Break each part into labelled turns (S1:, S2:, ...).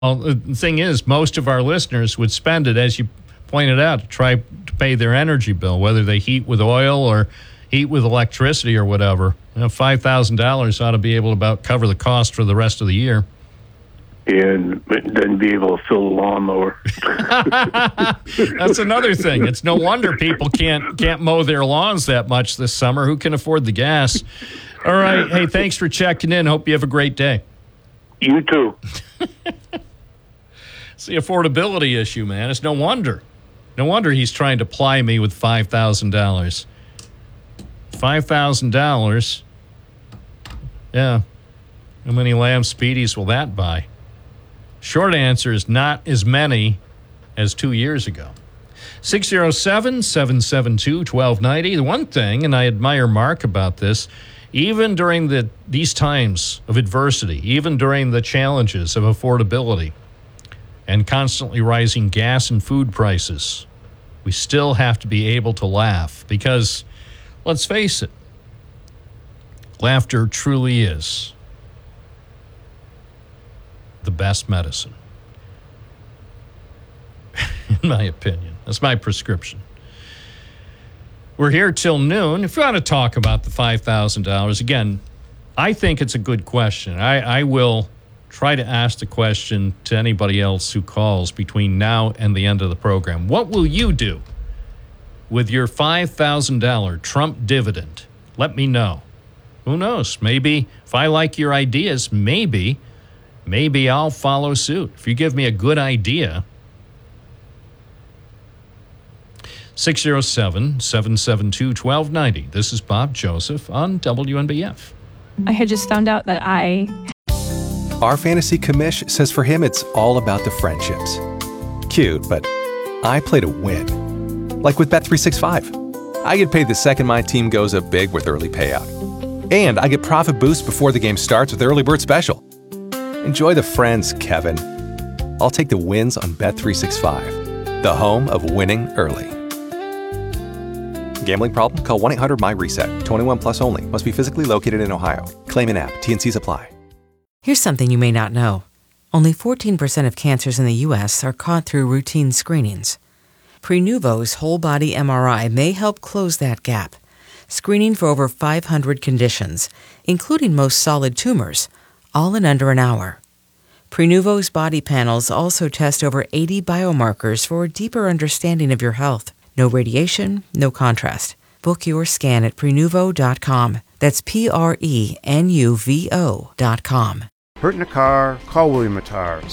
S1: Well, the thing is, most of our listeners would spend it, as you pointed out, to try to pay their energy bill, whether they heat with oil or heat with electricity or whatever. $5,000 ought to be able to about cover the cost for the rest of the year.
S2: And then be able to fill the lawnmower.
S1: That's another thing. It's no wonder people can't mow their lawns that much this summer. Who can afford the gas? All right. Hey, thanks for checking in. Hope you have a great day.
S2: You too.
S1: It's the affordability issue, man. It's no wonder. No wonder he's trying to ply me with $5,000. $5,000. Yeah. How many Lamb Speedies will that buy? Short answer is not as many as 2 years ago. 607-772-1290. The one thing, and I admire Mark about this, even during these times of adversity, even during the challenges of affordability and constantly rising gas and food prices, we still have to be able to laugh because, let's face it, laughter truly is the best medicine, in my opinion. That's my prescription. We're here till noon. If you want to talk about the $5,000, again, I think it's a good question. I will try to ask the question to anybody else who calls between now and the end of the program. What will you do with your $5,000 Trump dividend? Let me know. Who knows? Maybe if I like your ideas, maybe I'll follow suit. If you give me a good idea. 607-772-1290. This is Bob Joseph on WNBF.
S3: I had just found out that
S4: Our fantasy commish says for him it's all about the friendships. Cute, but I play to win. Like with Bet365. I get paid the second my team goes up big with early payout. And I get profit boost before the game starts with Early Bird Special. Enjoy the friends, Kevin. I'll take the wins on Bet365, the home of winning early. Gambling problem? Call 1-800-MY-RESET. 21 plus only. Must be physically located in Ohio. Claim in app. T&Cs apply.
S5: Here's something you may not know. Only 14% of cancers in the U.S. are caught through routine screenings. Prenuvo's whole body MRI may help close that gap. Screening for over 500 conditions, including most solid tumors, all in under an hour. Prenuvo's body panels also test over 80 biomarkers for a deeper understanding of your health. No radiation, no contrast. Book your scan at Prenuvo.com. That's Prenuvo.com.
S6: Hurt in a car? Call William Attar.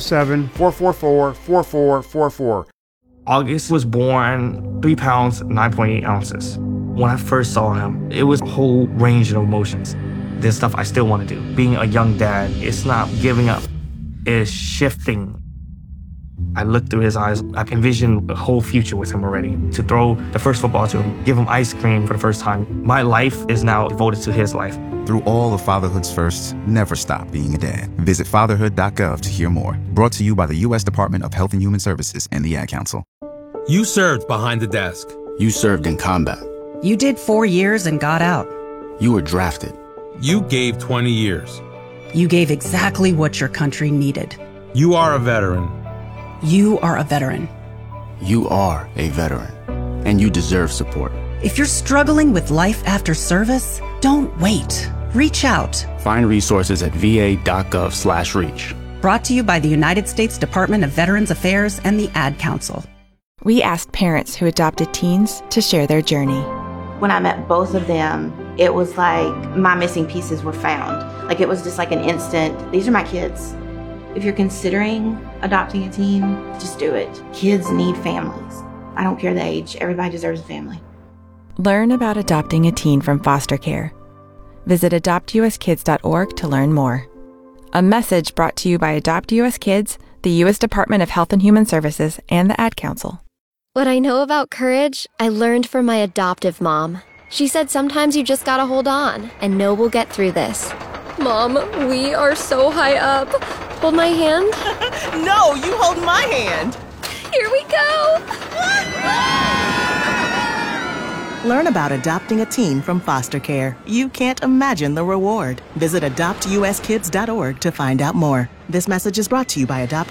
S6: 607-444-4444.
S7: August was born 3 pounds, 9.8 ounces. When I first saw him, it was a whole range of emotions. There's stuff I still want to do. Being a young dad, it's not giving up. It's shifting. I looked through his eyes. I envisioned a whole future with him already. To throw the first football to him, give him ice cream for the first time. My life is now devoted to his life.
S8: Through all of fatherhood's firsts, never stop being a dad. Visit fatherhood.gov to hear more. Brought to you by the U.S. Department of Health and Human Services and the Ad Council.
S9: You served behind the desk.
S10: You served in combat.
S11: You did 4 years and got out.
S10: You were drafted.
S9: You gave 20 years.
S11: You gave exactly what your country needed.
S9: You are a veteran.
S11: You are a veteran.
S10: You are a veteran, and you deserve support.
S11: If you're struggling with life after service, don't wait. Reach out.
S10: Find resources at va.gov/reach.
S11: Brought to you by the United States Department of Veterans Affairs and the Ad Council.
S12: We asked parents who adopted teens to share their journey.
S13: When I met both of them, it was like my missing pieces were found. Like it was just like an instant, these are my kids. If you're considering adopting a teen, just do it. Kids need families. I don't care the age. Everybody deserves a family.
S12: Learn about adopting a teen from foster care. Visit adoptuskids.org to learn more. A message brought to you by Adopt US Kids, the U.S. Department of Health and Human Services, and the Ad Council.
S14: What I know about courage, I learned from my adoptive mom. She said sometimes you just gotta hold on and know we'll get through this. Mom, we are so high up. Hold my hand.
S15: No, you hold my hand.
S14: Here we go.
S15: Learn about adopting a teen from foster care. You can't imagine the reward. Visit adoptuskids.org to find out more. This message is brought to you by Adopt